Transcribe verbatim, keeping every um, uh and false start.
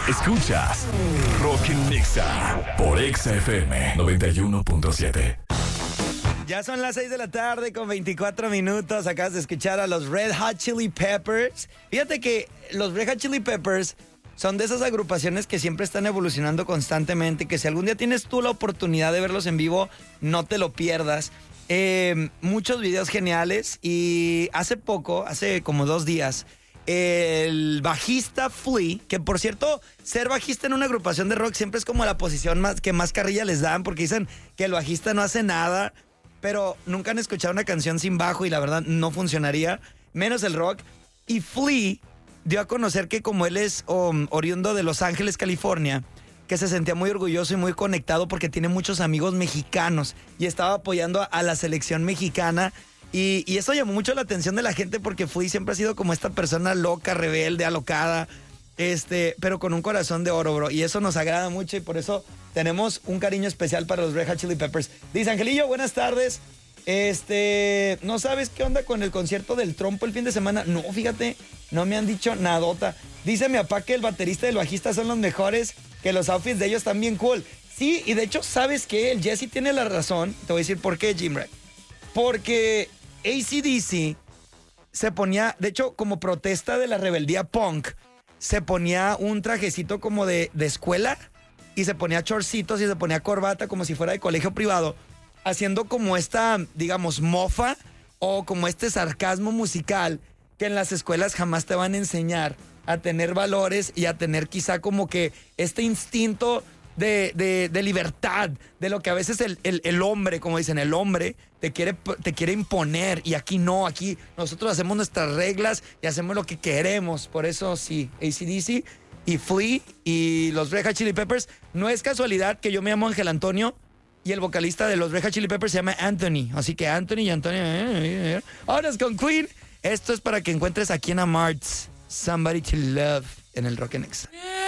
Escuchas Rock en Nexa por Exa F M noventa y uno punto siete. Ya son las seis de la tarde con veinticuatro minutos. Acabas de escuchar a los Red Hot Chili Peppers. Fíjate que los Red Hot Chili Peppers son de esas agrupaciones que siempre están evolucionando constantemente, que si algún día tienes tú la oportunidad de verlos en vivo, no te lo pierdas. Eh, muchos videos geniales y hace poco, hace como dos días, el bajista Flea, que por cierto, ser bajista en una agrupación de rock siempre es como la posición más, que más carrilla les dan, porque dicen que el bajista no hace nada, pero nunca han escuchado una canción sin bajo y la verdad no funcionaría, menos el rock. Y Flea dio a conocer que como él es um, oriundo de Los Ángeles, California, que se sentía muy orgulloso y muy conectado porque tiene muchos amigos mexicanos y estaba apoyando a la selección mexicana. Y, y eso llamó mucho la atención de la gente porque Flea siempre ha sido como esta persona loca, rebelde, alocada, este, pero con un corazón de oro, bro. Y eso nos agrada mucho y por eso tenemos un cariño especial para los Red Hot Chili Peppers. Dice Angelillo, buenas tardes. Este, ¿no sabes qué onda con el concierto del trompo el fin de semana? No, fíjate, no me han dicho nadota. Dice mi papá que el baterista y el bajista son los mejores, que los outfits de ellos están bien cool. Sí, y de hecho, ¿sabes qué? El Jesse tiene la razón. Te voy a decir por qué, Jim Ray. Porque A C D C se ponía, de hecho, como protesta de la rebeldía punk, se ponía un trajecito como de, de escuela y se ponía chorcitos y se ponía corbata como si fuera de colegio privado, haciendo como esta, digamos, mofa o como este sarcasmo musical que en las escuelas jamás te van a enseñar a tener valores y a tener quizá como que este instinto de, de, de libertad, de lo que a veces el, el, el hombre, como dicen, el hombre te quiere, te quiere imponer y aquí no, aquí nosotros hacemos nuestras reglas y hacemos lo que queremos. Por eso sí, A C D C y Flea y los Red Hot Chili Peppers. No es casualidad que yo me llamo Ángel Antonio y el vocalista de los Red Hot Chili Peppers se llama Anthony. Así que Anthony y Antonio. Ahora es con Queen. Esto es para que encuentres aquí en Amarts Somebody to Love en el Rock and Nexa.